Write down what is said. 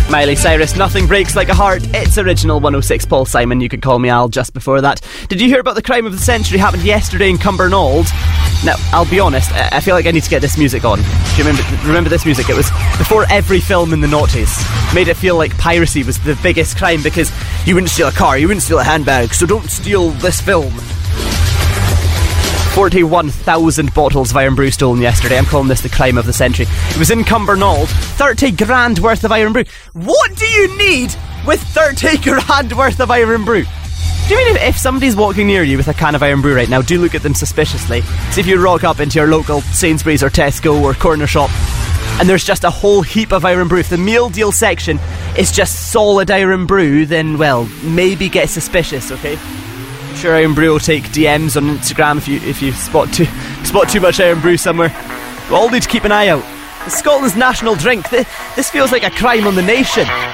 Miley Cyrus, Nothing Breaks Like a Heart. It's original 106 Paul Simon, you could call me Al just before that. Did you hear about the crime of the century happened yesterday in Cumbernauld? Now, I'll be honest, I feel like I need to get this music on. Do you remember this music? It was before every film in the noughties. Made it feel like piracy was the biggest crime because you wouldn't steal a car, you wouldn't steal a handbag, so don't steal this film. 41,000 bottles of Irn-Bru stolen yesterday. I'm calling this the crime of the century. It was in Cumbernauld. 30 grand worth of Irn-Bru. What do you need with 30 grand worth of Irn-Bru? Do you mean if somebody's walking near you with a can of Irn-Bru right now, do look at them suspiciously? See if you rock up into your local Sainsbury's or Tesco or corner shop and there's just a whole heap of Irn-Bru. If the meal deal section is just solid Irn-Bru, then, well, maybe get suspicious, okay? I'm sure Irn-Bru will take DMs on Instagram if you spot too much Irn-Bru somewhere. We'll all need to keep an eye out. It's Scotland's national drink. This feels like a crime on the nation.